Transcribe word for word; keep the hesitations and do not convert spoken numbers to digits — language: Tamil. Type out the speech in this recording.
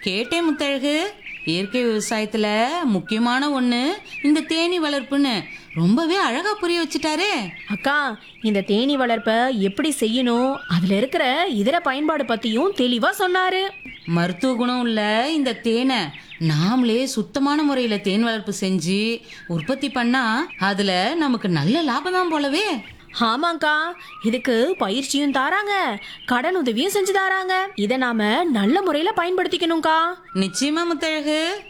கேட்டேன் முத்தழகு. இயற்கை விவசாயத்துல முக்கியமான ஒண்ணு இந்த தேனீ வளர்ப்புன்னு ரொம்பவே அழகா புரிய வச்சுட்டாரே. அக்கா, இந்த தேனீ வளர்ப்பை எப்படி செய்யணும், அதுல இருக்கிற இதர பயன்பாடு பத்தியும் தெளிவா சொன்னாரு. மருத்துவ குணம் உள்ள இந்த தேனை நாமளே சுத்தமான முறையில தேன் வளர்ப்பு செஞ்சு உற்பத்தி பண்ணா அதுல நமக்கு நல்ல லாபம் தான் போலவே. ஆமாக்கா, இதுக்கு பயிற்சியும் தாராங்க, கடன் உதவியும் செஞ்சு தாராங்க. இதை நாம நல்ல முறையில பயன்படுத்திக்கணும்க்கா. நிச்சயமா முத்தழகு.